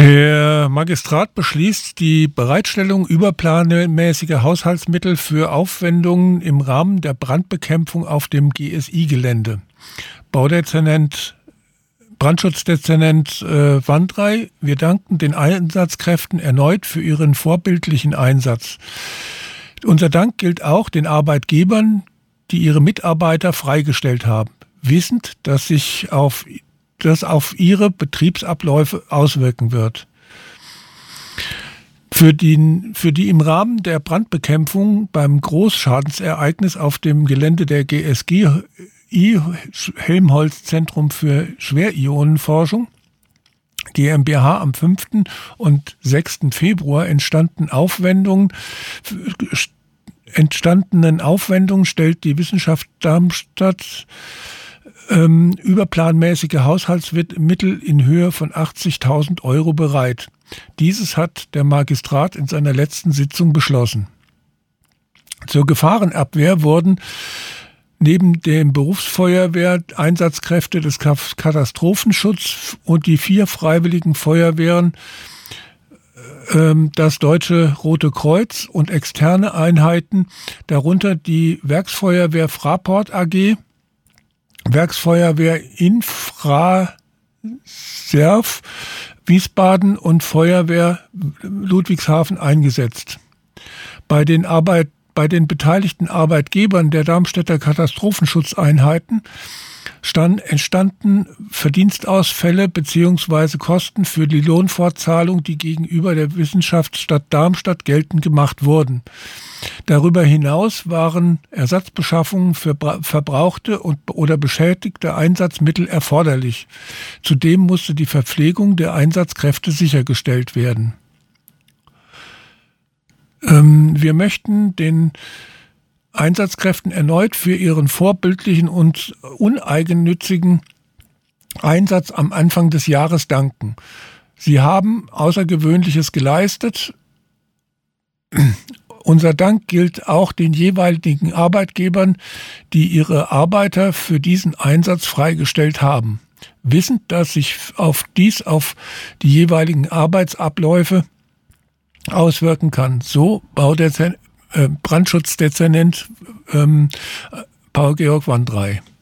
Der Magistrat beschließt die Bereitstellung überplanmäßiger Haushaltsmittel für Aufwendungen im Rahmen der Brandbekämpfung auf dem GSI-Gelände. Brandschutzdezernent Wandrei: Wir danken den Einsatzkräften erneut für ihren vorbildlichen Einsatz. Unser Dank gilt auch den Arbeitgebern, die ihre Mitarbeiter freigestellt haben, wissend, dass sich das auf ihre Betriebsabläufe auswirken wird. Für die im Rahmen der Brandbekämpfung beim Großschadensereignis auf dem Gelände der GSG Helmholtz Zentrum für Schwerionenforschung GmbH am 5. und 6. Februar entstandenen Aufwendungen stellt die Wissenschaft Darmstadt überplanmäßige Haushaltsmittel in Höhe von 80.000 € bereit. Dieses hat der Magistrat in seiner letzten Sitzung beschlossen. Zur Gefahrenabwehr wurden neben dem Berufsfeuerwehr Einsatzkräfte des Katastrophenschutzes und die 4 freiwilligen Feuerwehren, das Deutsche Rote Kreuz und externe Einheiten, darunter die Werksfeuerwehr Fraport AG, Werksfeuerwehr Infraserv Wiesbaden und Feuerwehr Ludwigshafen eingesetzt. Bei den beteiligten Arbeitgebern der Darmstädter Katastrophenschutzeinheiten entstanden Verdienstausfälle bzw. Kosten für die Lohnfortzahlung, die gegenüber der Wissenschaftsstadt Darmstadt geltend gemacht wurden. Darüber hinaus waren Ersatzbeschaffungen für verbrauchte oder beschädigte Einsatzmittel erforderlich. Zudem musste die Verpflegung der Einsatzkräfte sichergestellt werden. Wir möchten den Einsatzkräften erneut für ihren vorbildlichen und uneigennützigen Einsatz am Anfang des Jahres danken. Sie haben Außergewöhnliches geleistet. Unser Dank gilt auch den jeweiligen Arbeitgebern, die ihre Arbeiter für diesen Einsatz freigestellt haben, wissend, dass sich auf die jeweiligen Arbeitsabläufe auswirken kann. So Brandschutzdezernent Paul-Georg Wandrei.